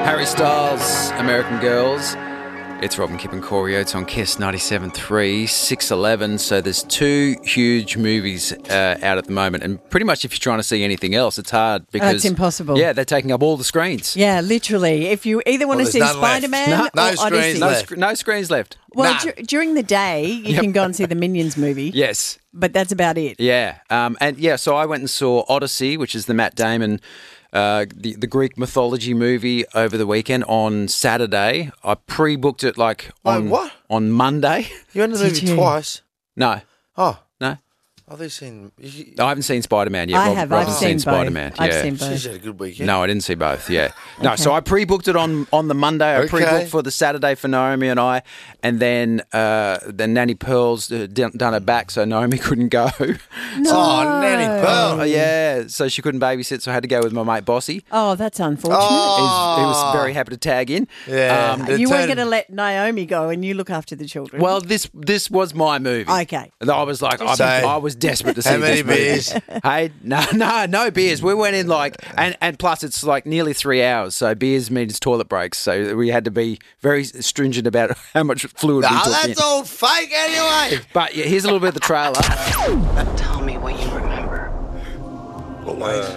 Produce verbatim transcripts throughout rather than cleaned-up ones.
Harry Styles, American Girls. It's Robin, Kip and Corey Oates on Kiss ninety-seven point three, six eleven. So there's two huge movies uh, out at the moment. And pretty much if you're trying to see anything else, it's hard because... Oh, it's impossible. Yeah, they're taking up all the screens. Yeah, literally. If you either want Well, to see there's none left. Spider-Man No- or no screens Odyssey. No, left. sc- no screens left. Well, Nah. dur- during the day, you Yep. can go and see the Minions movie. Yes. But that's about it. Yeah. Um, and yeah, so I went and saw Odyssey, which is the Matt Damon... Uh, the, the Greek mythology movie over the weekend on Saturday. I pre-booked it like on, Wait, what? on Monday. You went to the Did movie you? twice? No, Oh, no. I've seen... You, I haven't seen Spider-Man yet. I Rob, have. Rob's I've seen, Spider-Man. both. I've yeah. seen both. she's had a good weekend. No, I didn't see both. Yeah, no. So I pre-booked it on, on the Monday. I Okay. pre-booked for the Saturday for Naomi and I, and then uh, then Nanny Pearl's uh, done, done her back, so Naomi couldn't go. No. Oh, Nanny Pearl. Oh, yeah, so she couldn't babysit, so I had to go with my mate Bossy. Oh, that's unfortunate. Oh. He's, he was very happy to tag in. Yeah. Um, It you weren't turned- going to let Naomi go and you look after the children. well, this this was my movie. Okay. And I was like, I, So- I was desperate to see How many this movie. beers? Hey, no, no, no beers. We went in like, and, and plus it's like nearly three hours, so beers means toilet breaks. So we had to be very stringent about how much fluid we Nah, took that's in. all fake anyway. But yeah, here's a little bit of the trailer. Tell me what you remember. A wife.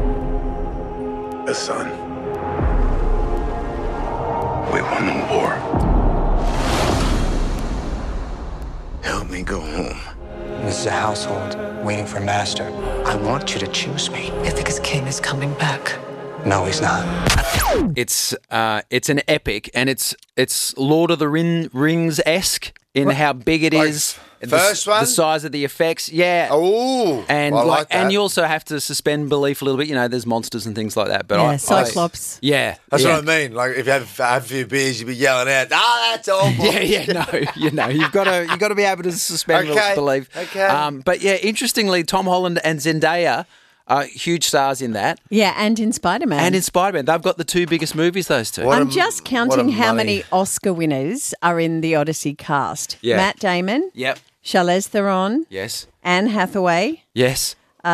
A son. We won the war. Help me go home. This is a household waiting for master. I want you to choose me. You think his king is coming back? No, he's not. It's uh, it's an epic, and it's it's Lord of the Ring, Rings esque in how big it Like is. first the, one? the size of the effects, yeah. Oh, And I like, like that. and you also have to suspend belief a little bit. You know, there's monsters and things like that. But yeah, I, I, Cyclops. yeah, That's yeah. what I mean. Like if you have, have a few beers, you'd be yelling out, "Ah, that's awful." Yeah, yeah, no, you know, you've got to you've got to be able to suspend Okay, belief. okay. Um, but yeah, interestingly, Tom Holland and Zendaya are huge stars in that, Yeah, and in Spider-Man. and in Spider-Man, they've got the two biggest movies. Those two. What I'm a- just what a counting how money. many Oscar winners are in the Odyssey cast. Yeah. Matt Damon, Yep. Charlize Theron, Yes. Anne Hathaway. Yes.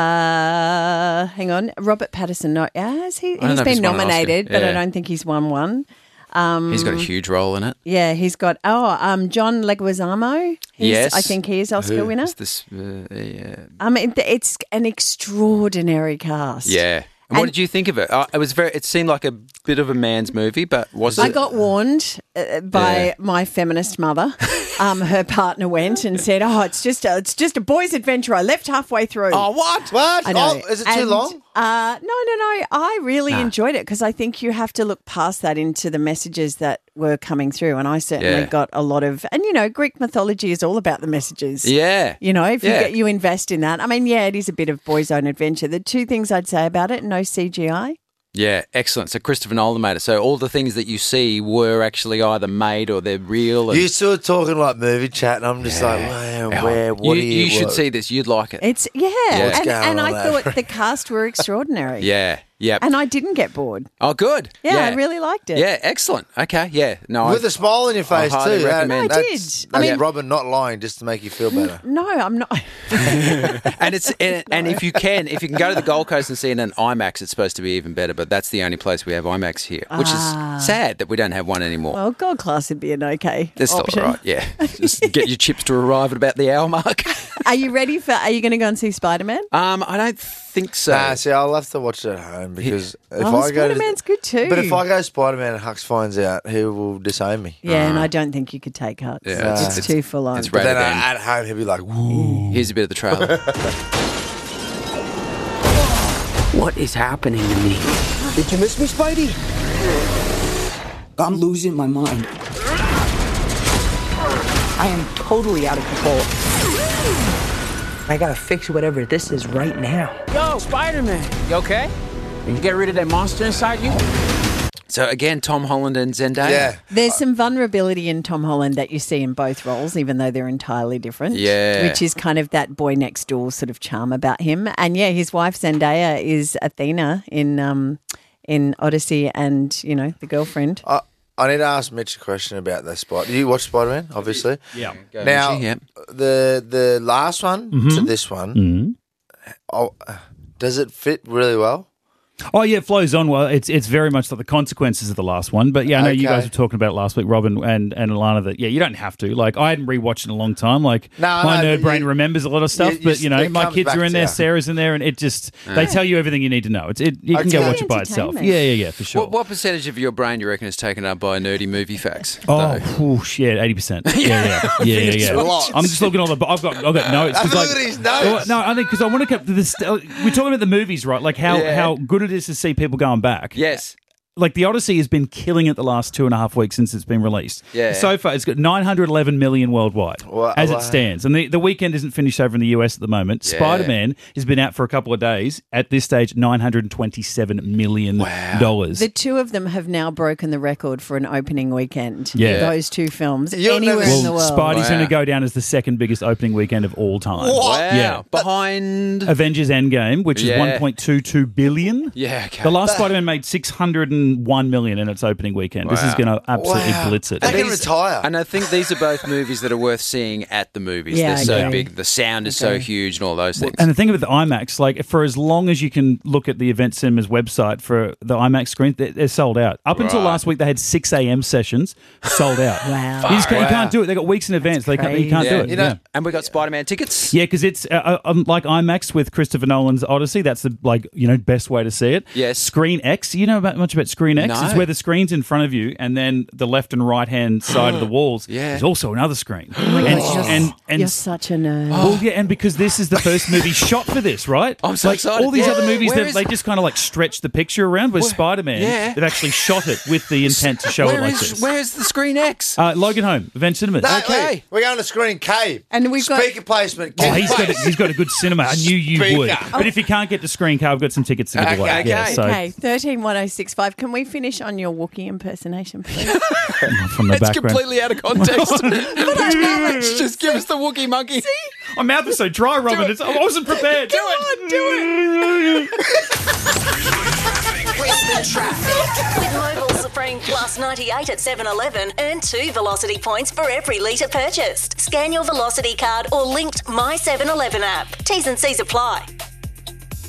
Uh, hang on, Robert Pattinson. No, has he? don't He's know if been he's won an Oscar. nominated, but I Yeah. don't think he's won one. He's got a huge role in it. Yeah, he's got. Oh, um, John Leguizamo. He's, Yes. I think he is Oscar winner. It's this. Uh, yeah. I mean, th- it's an extraordinary cast. Yeah. And what And- did you think of it? Uh, it was very. It seemed like a bit of a man's movie, but was it? I got warned uh, by Yeah. my feminist mother. Um, her partner went and said, "Oh, it's just a, it's just a boy's adventure." I left halfway through. Oh, what? What? I know. Oh, is it too And, long? Uh, no, no, no. I really Nah. enjoyed it because I think you have to look past that into the messages that were coming through. And I certainly Yeah. got a lot of, and you know, Greek mythology is all about the messages. Yeah. You know, if you Yeah. get, you invest in that. I mean, yeah, it is a bit of boy's own adventure. The two things I'd say about it: no C G I. Yeah, excellent. So Christopher Nolan made it. So all the things that you see were actually either made or they're real. And You still talking like movie chat, and I'm just like, Yeah. where, where, what you, are you? you should what- see this. You'd like it. It's yeah, What's and, going and on I there? thought the cast were extraordinary. Yeah. Yeah. and I didn't get bored. Oh, good. Yeah, I really liked it. Yeah, excellent. Okay. Yeah. No, With I, a smile on your face highly too. That- recommend. No, I that's, did. I that's mean- Robin not lying just to make you feel better. No, I'm not. and it's and, and if you can, if you can go to the Gold Coast and see it in IMAX, it's supposed to be even better. But that's the only place we have IMAX here, which Ah. is sad that we don't have one anymore. Well, Gold Class would be an okay That's still option. all right. Yeah, just get your chips to arrive at about the hour mark. Are you ready for? Are you going to go and see Spider Man? um, I don't think so. Nah, see, I'll have to watch it at home because if Oh, I go Spider Man's to, good too. but if I go Spider Man and Hux finds out, he will disown me. yeah, and I don't think you could take Hux. Yeah, it's- it's, it's- too full on. it's But then rated uh, M. at home, he'll be like, "Woo." Here's a bit of the trailer. What is happening to me? Did you miss me, Spidey? I'm losing my mind. I am totally out of control. I gotta fix whatever this is right now. Yo, Spider-Man, you okay? You get rid of that monster inside you? So again, Tom Holland and Zendaya. Yeah. There's some vulnerability in Tom Holland that you see in both roles, even though they're entirely different. Yeah. Which is kind of that boy next door sort of charm about him. And yeah, his wife Zendaya is Athena in um in Odyssey, and you know the girlfriend. I, I need to ask Mitch a question about the Spider. You watch Spider Man, obviously. Yeah. Go, Now, Mitchie, yep. the the last one to this one, oh, does it fit really well? Oh, yeah, it flows on well. It's it's very much like the consequences of the last one. But, yeah, I know you Okay. guys were talking about it last week, Robin and, and Alana, that, yeah, you don't have to. Like, I hadn't rewatched in a long time. Like, No, my no, nerd but brain you- remembers a lot of stuff. you- you- but, you know, it my comes kids back are in to there, you. Sarah's in there, and it just, they tell you everything you need to know. It's it You can Okay. go watch it by itself. Yeah, yeah, yeah, for sure. What, what percentage of your brain do you reckon is taken up by nerdy movie facts? Oh, whoosh, yeah, eighty percent. Yeah, yeah, yeah, yeah. yeah. Lots. I'm just looking at all the. I've got, I've got notes. 'cause, Have a like, look at his notes. Well, no, I think because I want to keep this. Uh, we're talking about the movies, right? Like how, Yeah. how good it is to see people going back. Yes. Like the Odyssey has been killing it the last two and a half weeks since it's been released. Yeah. So far, it's got nine hundred eleven million worldwide Wow. as Wow. it stands, and the, the weekend isn't finished over in the U S at the moment. Yeah. Spider-Man has been out for a couple of days. At this stage, nine hundred twenty-seven million dollars. The two of them have now broken the record for an opening weekend. Yeah. Those two films. You'll anywhere never- in the Well, world. Spidey's Wow. going to go down as the second biggest opening weekend of all time. What? Wow. Yeah. Behind. Avengers Endgame, which Yeah. is one point two two billion. Yeah, okay. The last Spider-Man made six hundred one million in its opening weekend. This is Wow. going to absolutely Wow. blitz it. They can These- retire. And I think these are both movies that are worth seeing at the movies. Yeah, They're I so agree. big. The sound is so Okay. huge and all those things. And the thing with the IMAX, like for as long as you can look at the Event Cinemas website for the IMAX screen, they're, they're sold out. Up until Right. last week, they had six a.m. sessions sold out. Wow. You, just can't, you Wow. can't do it. They got weeks in advance. They can't, you can't yeah, do it. you know, yeah. and we got Spider-Man tickets. Yeah, because it's uh, um, like IMAX with Christopher Nolan's Odyssey. That's the like you know best way to see it. Yes. Screen X. You know about, much about Screen X? No. It's where the screen's in front of you, and then the left and right hand side of the walls. Yeah. There's also another screen. and, You're, and and you're such a nerd. well, yeah, and because this is the first movie shot for this, right? I'm so like, excited. All these Yeah. other movies, Where they is- they just kind of like stretch the picture around. With Spider-Man, yeah. they've actually shot it with the intent to show it Where like is this. where's the Screen X? Uh, Logan Home, Event Cinemas. No, Okay. wait, we're going to Screen Cave. And we've got- Speaker placement. Oh, he's got, a, he's got a good cinema. I knew you Speaker. would. But if you can't get to Screen Car, I've got some tickets to give Okay, away. Yeah, okay. so Okay, thirteen one oh six five. Can we finish on your Wookiee impersonation, please? from the It's background. completely out of context. Just give us the Wookiee monkey. My mouth is so dry, Robin. It's, I wasn't prepared. Do it. Do it. With Mobil Supreme Plus ninety-eight at seven eleven, earn two Velocity points for every litre purchased. Scan your Velocity card or linked My seven eleven app. T's and C's apply.